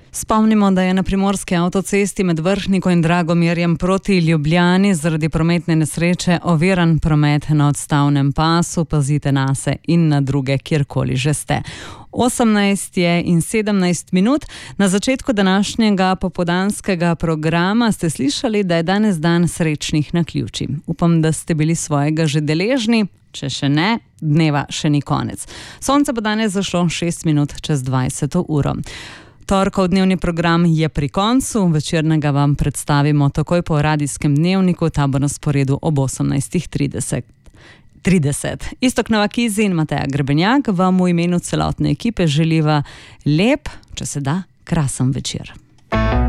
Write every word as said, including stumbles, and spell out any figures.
Spomnimo, da je na primorski avtocesti med Vrhniko in Dragomirjem proti Ljubljani zaradi prometne nesreče oviran promet na odstavnem pasu. Pazite nase in na druge, kjerkoli že ste. osemnajst je in sedemnajst minut. Na začetku današnjega popoldanskega programa ste slišali, da je danes dan srečnih naključij. Upam, da ste bili svojega že deležni. Če še ne, dneva še ni konec. Sonce bo danes zašlo šest minut čez dvajseto uro. Torkov dnevni program je pri koncu, večernega vam predstavimo takoj po radijskem dnevniku, ta bo na sporedu ob osemnajst trideset. Iztok Novakizi in Mateja Grebenjak vam v imenu celotne ekipe želiva lep, če se da, krasen večer.